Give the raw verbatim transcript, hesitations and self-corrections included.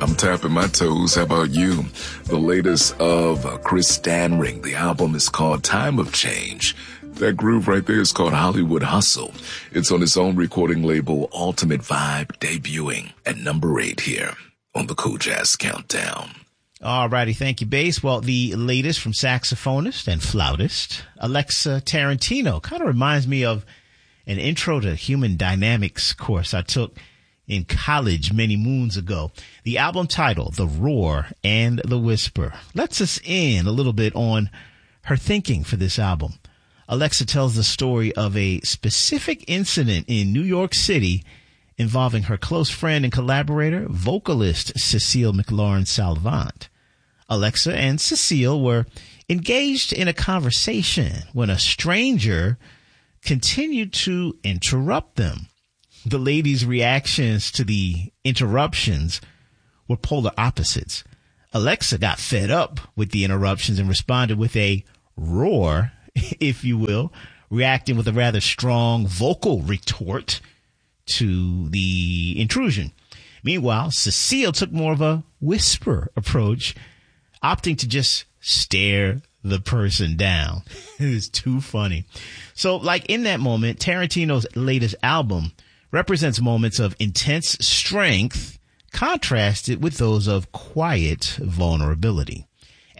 I'm tapping my toes. How about you? The latest of uh, Chris Stanring. The album is called Time of Change. That groove right there is called Hollywood Hustle. It's on its own recording label, Ultimate Vibe, debuting at number eight here on the Cool Jazz Countdown. All righty. Thank you, Bass. Well, the latest from saxophonist and flautist Alexa Tarantino kind of reminds me of an intro to human dynamics course I took in college many moons ago. The album title, The Roar and the Whisper, lets us in a little bit on her thinking for this album. Alexa tells the story of a specific incident in New York City involving her close friend and collaborator, vocalist Cecile McLaurin-Salvant. Alexa and Cecile were engaged in a conversation when a stranger continued to interrupt them. The ladies' reactions to the interruptions were polar opposites. Alexa got fed up with the interruptions and responded with a roar, if you will, reacting with a rather strong vocal retort to the intrusion. Meanwhile, Cecile took more of a whisper approach, opting to just stare the person down. It was too funny. So, like in that moment, Tarantino's latest album represents moments of intense strength contrasted with those of quiet vulnerability.